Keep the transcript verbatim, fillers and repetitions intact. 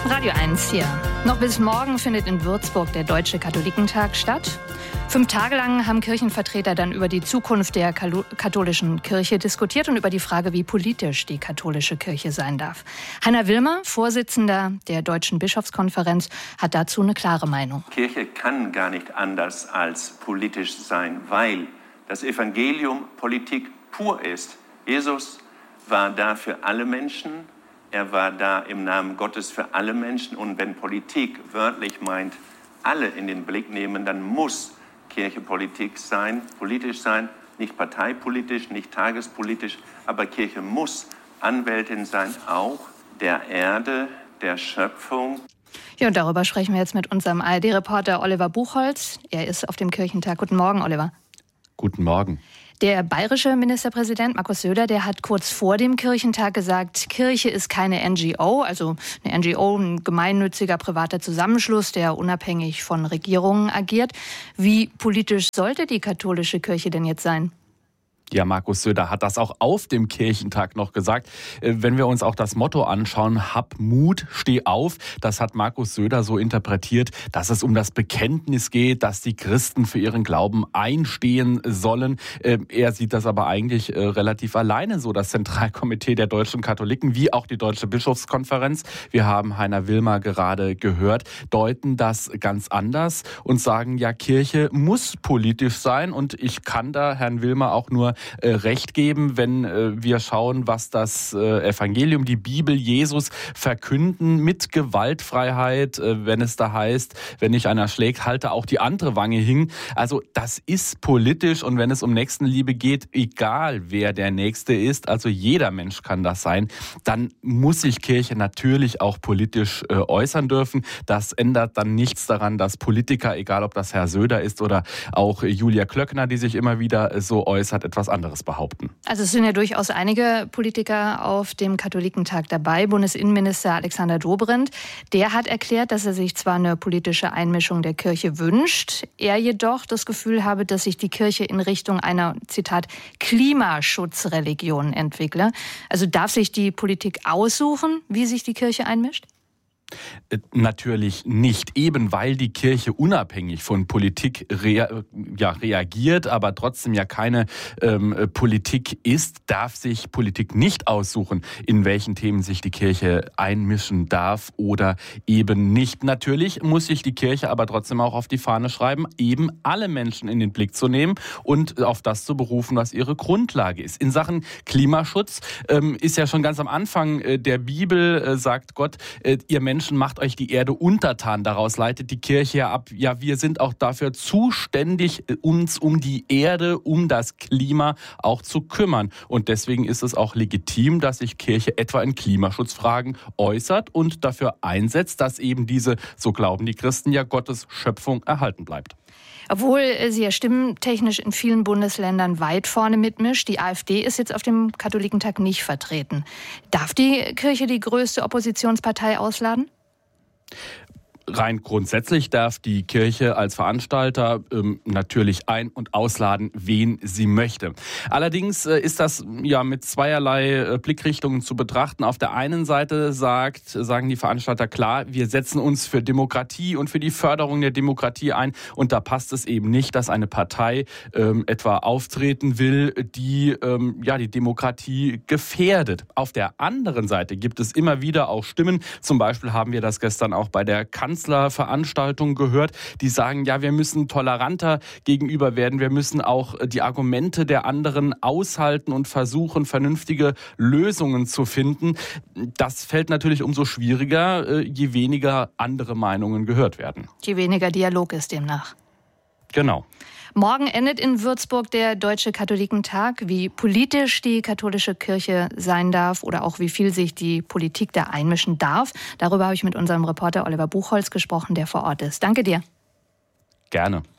Radio eins hier. Noch bis morgen findet in Würzburg der Deutsche Katholikentag statt. Fünf Tage lang haben Kirchenvertreter dann über die Zukunft der katholischen Kirche diskutiert und über die Frage, wie politisch die katholische Kirche sein darf. Heiner Wilmer, Vorsitzender der Deutschen Bischofskonferenz, hat dazu eine klare Meinung. Kirche kann gar nicht anders als politisch sein, weil das Evangelium Politik pur ist. Jesus war da für alle Menschen. Er war da im Namen Gottes für alle Menschen. Und wenn Politik wörtlich meint, alle in den Blick nehmen, dann muss Kirche Politik sein, politisch sein, nicht parteipolitisch, nicht tagespolitisch, aber Kirche muss Anwältin sein, auch der Erde, der Schöpfung. Ja, und darüber sprechen wir jetzt mit unserem A R D-Reporter Oliver Buchholz. Er ist auf dem Kirchentag. Guten Morgen, Oliver. Guten Morgen. Der bayerische Ministerpräsident Markus Söder, der hat kurz vor dem Kirchentag gesagt, Kirche ist keine N G O, also eine N G O, ein gemeinnütziger privater Zusammenschluss, der unabhängig von Regierungen agiert. Wie politisch sollte die katholische Kirche denn jetzt sein? Ja, Markus Söder hat das auch auf dem Kirchentag noch gesagt. Wenn wir uns auch das Motto anschauen, hab Mut, steh auf, das hat Markus Söder so interpretiert, dass es um das Bekenntnis geht, dass die Christen für ihren Glauben einstehen sollen. Er sieht das aber eigentlich relativ alleine so, das Zentralkomitee der deutschen Katholiken wie auch die Deutsche Bischofskonferenz, wir haben Heiner Wilmer gerade gehört, deuten das ganz anders und sagen, ja, Kirche muss politisch sein und ich kann da Herrn Wilmer auch nur Äh, Recht geben, wenn äh, wir schauen, was das äh, Evangelium, die Bibel, Jesus verkünden mit Gewaltfreiheit, äh, wenn es da heißt, wenn dich einer schlägt, halte auch die andere Wange hin. Also das ist politisch und wenn es um Nächstenliebe geht, egal wer der Nächste ist, also jeder Mensch kann das sein, dann muss sich Kirche natürlich auch politisch äh, äußern dürfen. Das ändert dann nichts daran, dass Politiker, egal ob das Herr Söder ist oder auch äh, Julia Klöckner, die sich immer wieder äh, so äußert, etwas anderes behaupten. Also es sind ja durchaus einige Politiker auf dem Katholikentag dabei. Bundesinnenminister Alexander Dobrindt, der hat erklärt, dass er sich zwar eine politische Einmischung der Kirche wünscht, er jedoch das Gefühl habe, dass sich die Kirche in Richtung einer, Zitat, Klimaschutzreligion entwickle. Also darf sich die Politik aussuchen, wie sich die Kirche einmischt? Natürlich nicht, eben weil die Kirche unabhängig von Politik rea- ja, reagiert, aber trotzdem ja keine ähm, Politik ist, darf sich Politik nicht aussuchen, in welchen Themen sich die Kirche einmischen darf oder eben nicht. Natürlich muss sich die Kirche aber trotzdem auch auf die Fahne schreiben, eben alle Menschen in den Blick zu nehmen und auf das zu berufen, was ihre Grundlage ist. In Sachen Klimaschutz ähm, ist ja schon ganz am Anfang äh, der Bibel, äh, sagt Gott, äh, ihr Menschen macht euch die Erde untertan. Daraus leitet die Kirche ja ab, ja, wir sind auch dafür zuständig, uns um die Erde, um das Klima auch zu kümmern. Und deswegen ist es auch legitim, dass sich Kirche etwa in Klimaschutzfragen äußert und dafür einsetzt, dass eben diese, so glauben die Christen ja, Gottes Schöpfung erhalten bleibt. Obwohl sie ja stimmtechnisch in vielen Bundesländern weit vorne mitmischt, die AfD ist jetzt auf dem Katholikentag nicht vertreten. Darf die Kirche die größte Oppositionspartei ausladen? Rein grundsätzlich darf die Kirche als Veranstalter ähm, natürlich ein- und ausladen, wen sie möchte. Allerdings äh, ist das ja mit zweierlei äh, Blickrichtungen zu betrachten. Auf der einen Seite sagt, sagen die Veranstalter klar, wir setzen uns für Demokratie und für die Förderung der Demokratie ein. Und da passt es eben nicht, dass eine Partei ähm, etwa auftreten will, die ähm, ja die Demokratie gefährdet. Auf der anderen Seite gibt es immer wieder auch Stimmen. Zum Beispiel haben wir das gestern auch bei der Kanzlerin Kanzlerveranstaltungen gehört, die sagen, ja, wir müssen toleranter gegenüber werden, wir müssen auch die Argumente der anderen aushalten und versuchen, vernünftige Lösungen zu finden. Das fällt natürlich umso schwieriger, je weniger andere Meinungen gehört werden. Je weniger Dialog ist demnach. Genau. Morgen endet in Würzburg der Deutsche Katholikentag. Wie politisch die katholische Kirche sein darf oder auch wie viel sich die Politik da einmischen darf, darüber habe ich mit unserem Reporter Oliver Buchholz gesprochen, der vor Ort ist. Danke dir. Gerne.